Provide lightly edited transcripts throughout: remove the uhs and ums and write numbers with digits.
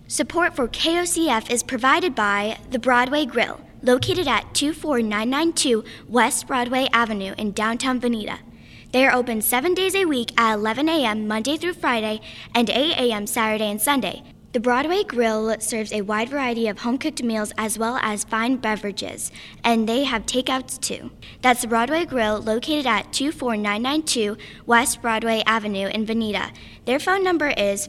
Support for KOCF is provided by the Broadway Grill, located at 24992 West Broadway Avenue in downtown Veneta. They are open 7 days a week at 11 a.m. Monday through Friday and 8 a.m. Saturday and Sunday. The Broadway Grill serves a wide variety of home-cooked meals as well as fine beverages, and they have takeouts too. That's the Broadway Grill, located at 24992 West Broadway Avenue in Veneta. Their phone number is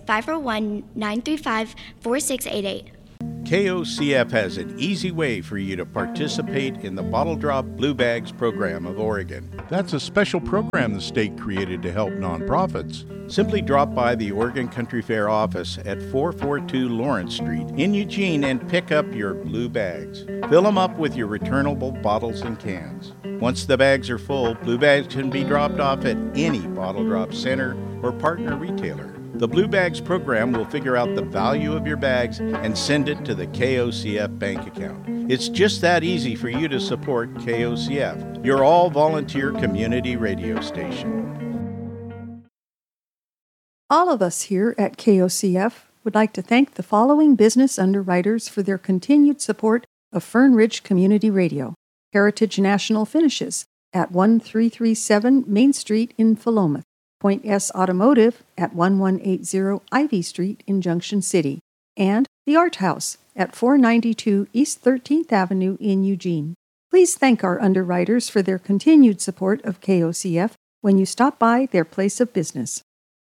541-935-4688. KOCF has an easy way for you to participate in the Bottle Drop Blue Bags program of Oregon. That's a special program the state created to help nonprofits. Simply drop by the Oregon Country Fair office at 442 Lawrence Street in Eugene and pick up your blue bags. Fill them up with your returnable bottles and cans. Once the bags are full, blue bags can be dropped off at any Bottle Drop center or partner retailer. The Blue Bags program will figure out the value of your bags and send it to the KOCF bank account. It's just that easy for you to support KOCF, your all-volunteer community radio station. All of us here at KOCF would like to thank the following business underwriters for their continued support of Fern Ridge Community Radio. Heritage National Finishes at 1337 Main Street in Philomath. Point S Automotive at 1180 Ivy Street in Junction City, and The Art House at 492 East 13th Avenue in Eugene. Please thank our underwriters for their continued support of KOCF when you stop by their place of business.